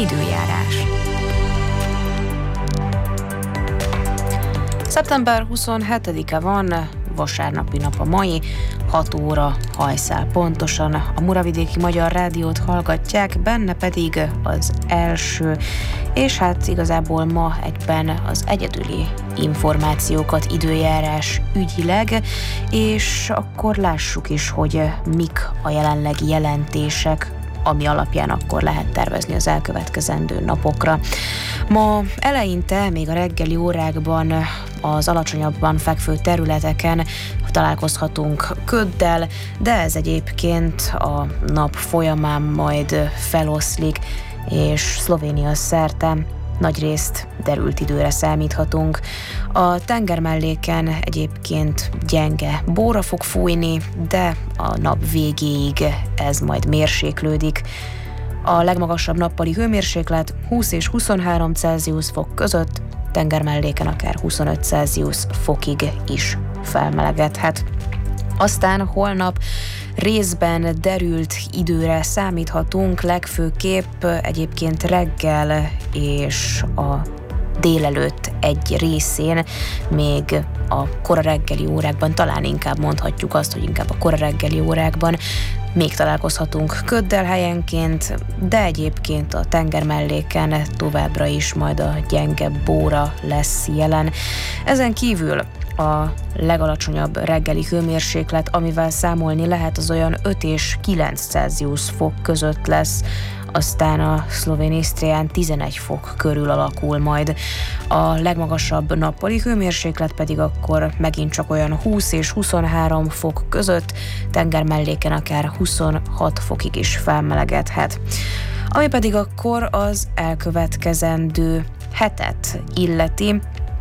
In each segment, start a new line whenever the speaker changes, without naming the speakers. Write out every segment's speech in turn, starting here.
Időjárás. Szeptember 27-e van, vasárnapi nap a mai, 6 óra hajszál pontosan. A Muravidéki Magyar Rádiót hallgatják, benne pedig az első, és hát igazából ma egyben az egyedüli információkat időjárás ügyileg, és akkor lássuk is, hogy mik a jelenlegi jelentések, ami alapján akkor lehet tervezni az elkövetkezendő napokra. Ma eleinte, még a reggeli órákban az alacsonyabban fekvő területeken találkozhatunk köddel, de ez egyébként a nap folyamán majd feloszlik, és Szlovénia szerte nagyrészt derült időre számíthatunk. A tengermelléken egyébként gyenge bóra fog fújni, de a nap végéig ez majd mérséklődik. A legmagasabb nappali hőmérséklet 20 és 23 Celsius fok között, tengermelléken akár 25 Celsius fokig is felmelegedhet. Aztán holnap részben derült időre számíthatunk, legfőképp egyébként reggel és a délelőtt egy részén, még a kora reggeli órákban, talán inkább mondhatjuk azt, hogy inkább a kora reggeli órákban még találkozhatunk köddel helyenként, de egyébként a tengermelléken továbbra is majd a gyenge bóra lesz jelen. Ezen kívül a legalacsonyabb reggeli hőmérséklet, amivel számolni lehet, az olyan 5 és 9 Celsius fok között lesz, aztán a szlovén Isztrián 11 fok körül alakul majd. A legmagasabb nappali hőmérséklet pedig akkor megint csak olyan 20 és 23 fok között, tengermelléken akár 26 fokig is felmelegedhet. Ami pedig akkor az elkövetkezendő hetet illeti,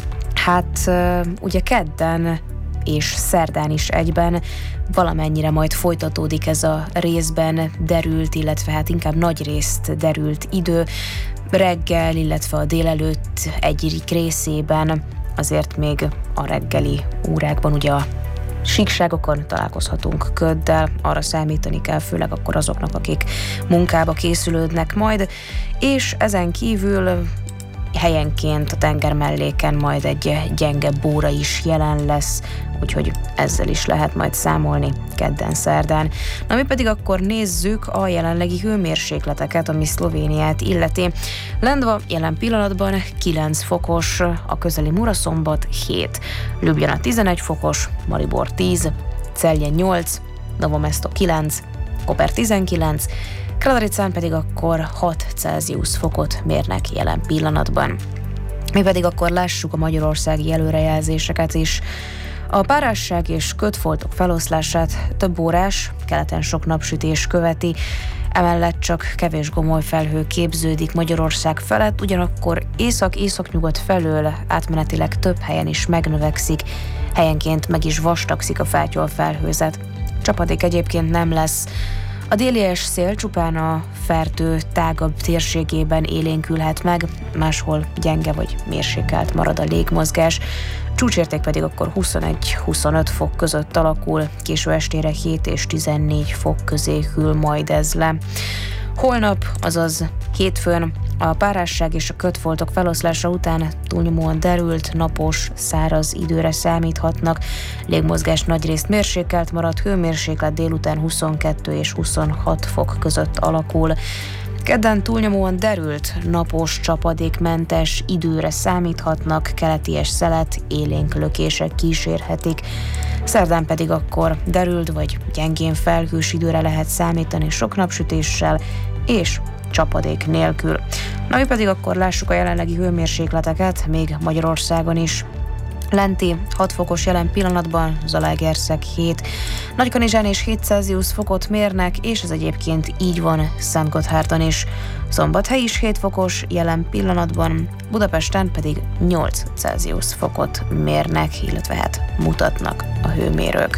hát ugye kedden és szerdán is egyben valamennyire majd folytatódik ez a részben derült, illetve hát inkább nagy részt derült idő. Reggel, illetve a délelőtt egyik részében azért még a reggeli órákban ugye a síkságokon találkozhatunk köddel, arra számítani kell főleg akkor azoknak, akik munkába készülődnek majd, és ezen kívül helyenként a tengermelléken majd egy gyenge bóra is jelen lesz, úgyhogy ezzel is lehet majd számolni kedden-szerdán. Na mi pedig akkor nézzük a jelenlegi hőmérsékleteket, ami Szlovéniát illeti. Lendva jelen pillanatban 9 fokos, a közeli Muraszombat 7, Ljubljana 11 fokos, Maribor 10, Celje 8, Novo Mesto 9, Koper 19, Kradricán pedig akkor 6 Celsius fokot mérnek jelen pillanatban. Mi pedig akkor lássuk a magyarországi előrejelzéseket is. A párásság és kötfoltok feloszlását több órás, keleten sok napsütés követi, emellett csak kevés gomoly felhő képződik Magyarország felett, ugyanakkor észak-északnyugat felől átmenetileg több helyen is megnövekszik, helyenként meg is vastagszik a fátyol felhőzet. Csapadék egyébként nem lesz. A délies szél csupán a Fertő tágabb térségében élénkülhet meg, máshol gyenge vagy mérsékelt marad a légmozgás, csúcsérték pedig akkor 21-25 fok között alakul, késő estére 7 és 14 fok közé hűl majd ez le. Holnap, azaz hétfőn a párásság és a kötfoltok feloszlása után túlnyomóan derült, napos, száraz időre számíthatnak, légmozgás nagyrészt mérsékelt marad, hőmérséklet délután 22 és 26 fok között alakul. Kedden túlnyomóan derült, napos, csapadékmentes időre számíthatnak, keleties szelet, élénk lökések kísérhetik. Szerdán pedig akkor derült vagy gyengén felhős időre lehet számítani sok napsütéssel és csapadék nélkül. Na, mi pedig akkor lássuk a jelenlegi hőmérsékleteket még Magyarországon is. Lenti 6 fokos jelen pillanatban, Zalaegerszeg 7, Nagykanizsán és 7 Celsius fokot mérnek, és ez egyébként így van Szentgotthárton is. Szombathely is 7 fokos jelen pillanatban, Budapesten pedig 8 Celsius fokot mérnek, illetve hát mutatnak a hőmérők.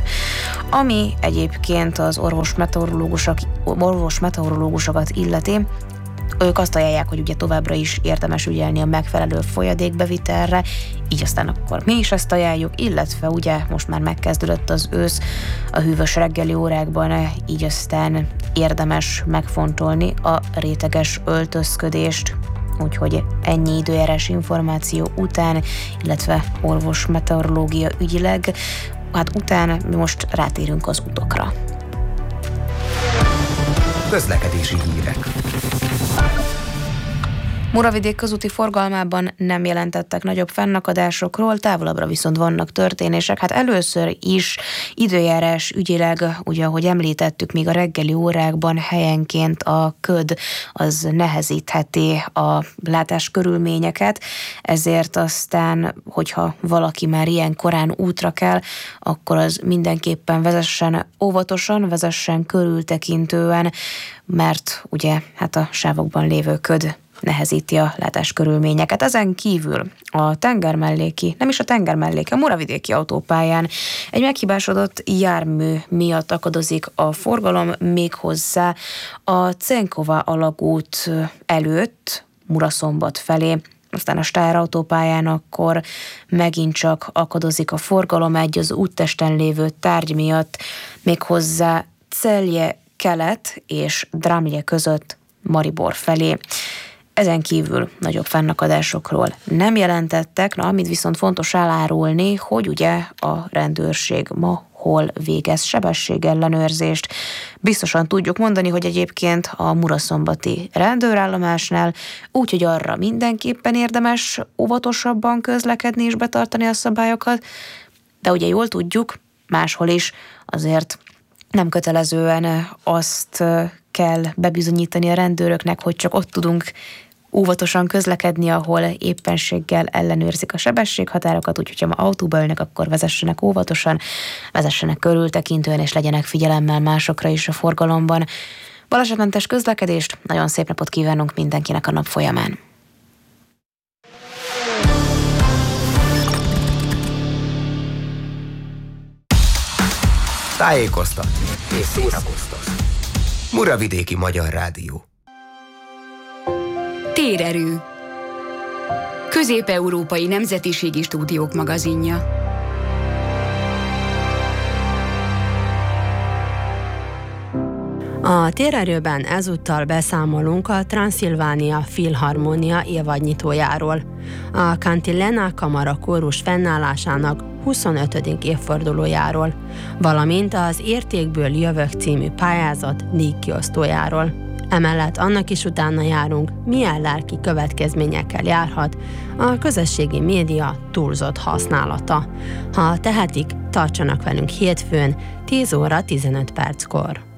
Ami egyébként az orvos meteorológusokat illeti, ők azt ajánlják, hogy ugye továbbra is érdemes ügyelni a megfelelő folyadékbevitelre, így aztán akkor mi is ezt ajánljuk, illetve ugye most már megkezdődött az ősz a hűvös reggeli órákban, így aztán érdemes megfontolni a réteges öltözködést. Úgyhogy ennyi időjárás információ után, illetve orvos meteorológia ügyileg, hát utána mi most rátérünk az utakra.
Közlekedési hírek.
Muravidék közúti forgalmában nem jelentettek nagyobb fennakadásokról, távolabbra viszont vannak történések. Hát először is időjárás ügyileg, ugye ahogy említettük, még a reggeli órákban helyenként a köd az nehezítheti a látáskörülményeket, ezért aztán, hogyha valaki már ilyen korán útra kell, akkor az mindenképpen vezessen óvatosan, vezessen körültekintően, mert ugye hát a sávokban lévő köd nehezíti a látáskörülményeket. Ezen kívül a tengermelléki, nem is a tengermelléki, a muravidéki autópályán egy meghibásodott jármű miatt akadozik a forgalom, méghozzá a Cenkova alagút előtt, Muraszombat felé. Aztán a Steyr autópályán akkor megint csak akadozik a forgalom egy az úttesten lévő tárgy miatt, méghozzá Celje kelet és Dramlje között Maribor felé. Ezen kívül nagyobb fennakadásokról nem jelentettek, amit viszont fontos elárulni, hogy ugye a rendőrség ma hol végez sebességellenőrzést. Biztosan tudjuk mondani, hogy egyébként a muraszombati rendőrállomásnál, úgyhogy arra mindenképpen érdemes óvatosabban közlekedni és betartani a szabályokat, de ugye jól tudjuk, máshol is azért nem kötelezően azt kell bebizonyítani a rendőröknek, hogy csak ott tudunk óvatosan közlekedni, ahol éppenséggel ellenőrzik a sebességhatárokat, úgyhogy ha ma autóba ülnek, akkor vezessenek óvatosan, vezessenek körültekintően, és legyenek figyelemmel másokra is a forgalomban. Balesetmentes közlekedést, nagyon szép napot kívánunk mindenkinek a nap folyamán.
Tájékoztatni és szórakoztatni. Muravidéki Magyar Rádió.
Térerő. Közép-európai nemzetiségi stúdiók magazinja.
A Térerőben ezúttal beszámolunk a Transzilvánia Filharmonia évadnyitójáról, a Cantilena Kamara kórus fennállásának 25. évfordulójáról, valamint az Értékből jövök című pályázat díjkiosztójáról. Emellett annak is utána járunk, milyen lelki következményekkel járhat a közösségi média túlzott használata. Ha tehetik, tartsanak velünk hétfőn 10 óra 15 perckor.